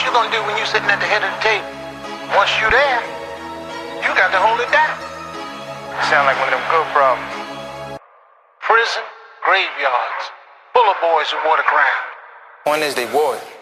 you gonna do when you sitting at the head of the table? Once you there, you got to hold it down. Sound like one of them good problems. Prison, graveyards, full of boys who wore the crown. One is they wore it.